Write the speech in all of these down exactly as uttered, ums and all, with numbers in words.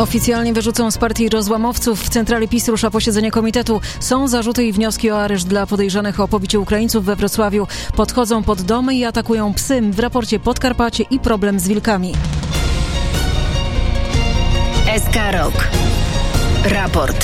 Oficjalnie wyrzucą z partii rozłamowców. W centrali PiS rusza posiedzenie komitetu. Są zarzuty i wnioski o areszt dla podejrzanych o pobicie Ukraińców we Wrocławiu. Podchodzą pod domy i atakują psy. W raporcie Podkarpacie i problem z wilkami. S K Rok. Raport.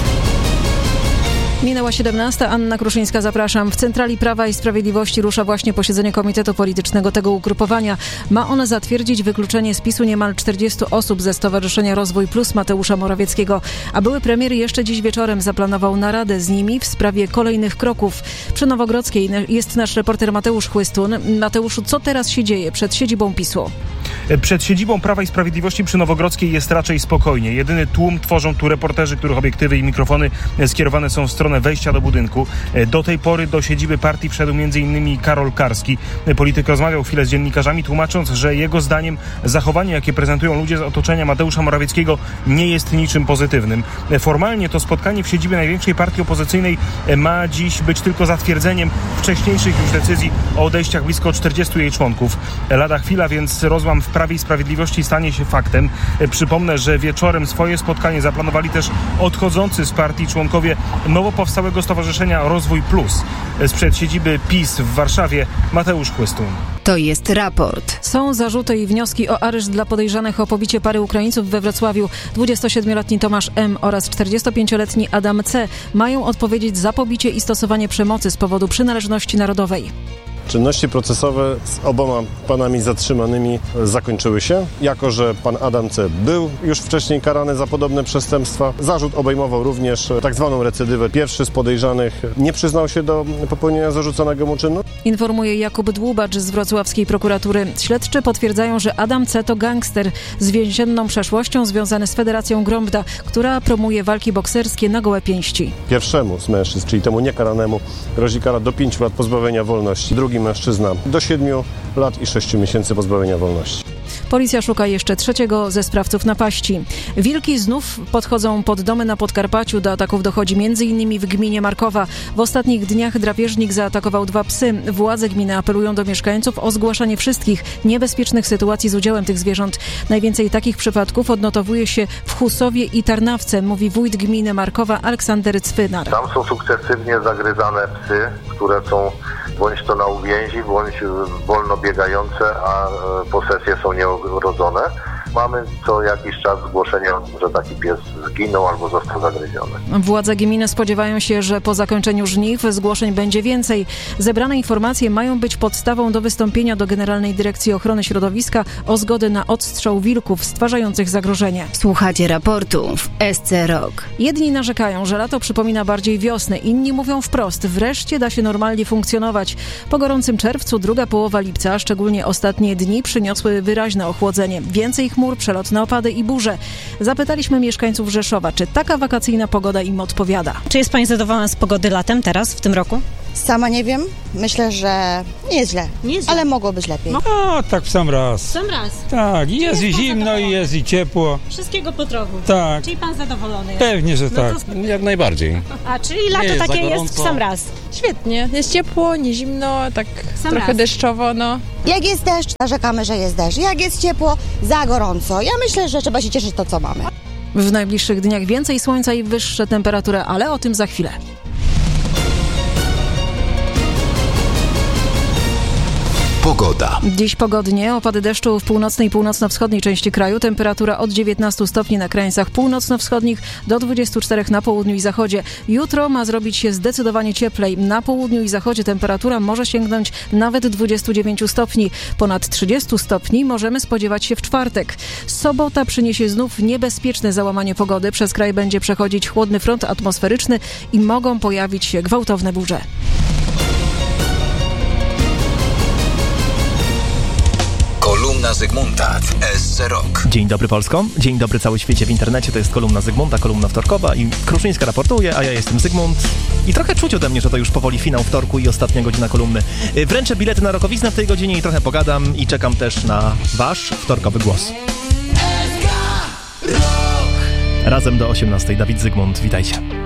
Minęła siedemnasta. Anna Kruszyńska, zapraszam. W centrali Prawa i Sprawiedliwości rusza właśnie posiedzenie Komitetu Politycznego tego ugrupowania. Ma ono zatwierdzić wykluczenie z PiSu niemal czterdziestu osób ze Stowarzyszenia Rozwój Plus Mateusza Morawieckiego. A były premier jeszcze dziś wieczorem zaplanował naradę z nimi w sprawie kolejnych kroków. Przy Nowogrodzkiej jest nasz reporter Mateusz Chłystun. Mateuszu, co teraz się dzieje przed siedzibą PiSu? Przed siedzibą Prawa i Sprawiedliwości przy Nowogrodzkiej jest raczej spokojnie. Jedyny tłum tworzą tu reporterzy, których obiektywy i mikrofony skierowane są w stronę wejścia do budynku. Do tej pory do siedziby partii wszedł między innymi Karol Karski. Polityk rozmawiał chwilę z dziennikarzami, tłumacząc, że jego zdaniem zachowanie, jakie prezentują ludzie z otoczenia Mateusza Morawieckiego, nie jest niczym pozytywnym. Formalnie to spotkanie w siedzibie największej partii opozycyjnej ma dziś być tylko zatwierdzeniem wcześniejszych już decyzji o odejściach blisko czterdziestu jej członków. Lada chwila, więc rozłam w Prawie i Sprawiedliwości stanie się faktem. Przypomnę, że wieczorem swoje spotkanie zaplanowali też odchodzący z partii członkowie nowo powstałego Stowarzyszenia Rozwój Plus. Sprzed siedziby PiS w Warszawie Mateusz Chłystun. To jest raport. Są zarzuty i wnioski o areszt dla podejrzanych o pobicie pary Ukraińców we Wrocławiu. dwudziestosiedmioletni Tomasz M. oraz czterdziestopięcioletni Adam C. mają odpowiedzieć za pobicie i stosowanie przemocy z powodu przynależności narodowej. Czynności procesowe z oboma panami zatrzymanymi zakończyły się. Jako że pan Adam C. był już wcześniej karany za podobne przestępstwa, zarzut obejmował również tak zwaną recydywę. Pierwszy z podejrzanych nie przyznał się do popełnienia zarzuconego mu czynu. Informuje Jakub Dłubacz z wrocławskiej prokuratury. Śledczy potwierdzają, że Adam C. to gangster z więzienną przeszłością związany z Federacją Gromda, która promuje walki bokserskie na gołe pięści. Pierwszemu z mężczyzn, czyli temu niekaranemu, grozi kara do pięciu lat pozbawienia wolności. Drugi mężczyzna do siedmiu lat i sześciu miesięcy pozbawienia wolności. Policja szuka jeszcze trzeciego ze sprawców napaści. Wilki znów podchodzą pod domy na Podkarpaciu. Do ataków dochodzi m.in. w gminie Markowa. W ostatnich dniach drapieżnik zaatakował dwa psy. Władze gminy apelują do mieszkańców o zgłaszanie wszystkich niebezpiecznych sytuacji z udziałem tych zwierząt. Najwięcej takich przypadków odnotowuje się w Husowie i Tarnawce, mówi wójt gminy Markowa Aleksander Cwynar. Tam są sukcesywnie zagryzane psy, które są bądź to na uwięzi, bądź wolno biegające, a posesje są nieogrodzone. Mamy co jakiś czas zgłoszenia, że taki pies zginął albo został zagryziony. Władze gminy spodziewają się, że po zakończeniu żniw zgłoszeń będzie więcej. Zebrane informacje mają być podstawą do wystąpienia do Generalnej Dyrekcji Ochrony Środowiska o zgodę na odstrzał wilków stwarzających zagrożenie. Słuchacie raportu w S C Rok. Jedni narzekają, że lato przypomina bardziej wiosnę, inni mówią wprost, wreszcie da się normalnie funkcjonować. Po gorącym czerwcu druga połowa lipca, szczególnie ostatnie dni, przyniosły wyraźne ochłodzenie. Więcej chmur, przelotne opady i burze. Zapytaliśmy mieszkańców Rzeszowa, czy taka wakacyjna pogoda im odpowiada. Czy jest pani zadowolona z pogody latem teraz, w tym roku? Sama nie wiem. Myślę, że nie jest źle, nie jest źle. Ale mogło być lepiej. No tak w sam raz. W sam raz? Tak, i jest, jest i zimno, i jest i ciepło. Wszystkiego po trochu. Tak. Czyli pan zadowolony jest? Pewnie, że no tak. To... Jak najbardziej. A, czyli lato jest takie jest w sam raz? Świetnie. Jest ciepło, nie zimno, tak sam trochę raz. Deszczowo, no. Jak jest deszcz, narzekamy, że jest deszcz. Jak jest ciepło, za gorąco. Ja myślę, że trzeba się cieszyć to, co mamy. W najbliższych dniach więcej słońca i wyższe temperatury, ale o tym za chwilę. Pogoda. Dziś pogodnie, opady deszczu w północnej i północno-wschodniej części kraju. Temperatura od dziewiętnastu stopni na krańcach północno-wschodnich do dwudziestu czterech na południu i zachodzie. Jutro ma zrobić się zdecydowanie cieplej. Na południu i zachodzie temperatura może sięgnąć nawet dwudziestu dziewięciu stopni. Ponad trzydziestu stopni możemy spodziewać się w czwartek. Sobota przyniesie znów niebezpieczne załamanie pogody. Przez kraj będzie przechodzić chłodny front atmosferyczny i mogą pojawić się gwałtowne burze. Kolumna Zygmunta w S C Rok. Dzień dobry Polsko, dzień dobry cały świecie w internecie, to jest kolumna Zygmunta, kolumna wtorkowa i Kruszyńska raportuje, a ja jestem Zygmunt i trochę czuć ode mnie, że to już powoli finał wtorku i ostatnia godzina kolumny. Wręczę bilety na rokowiznę w tej godzinie i trochę pogadam i czekam też na wasz wtorkowy głos. Razem do osiemnastej, Dawid Zygmunt, witajcie.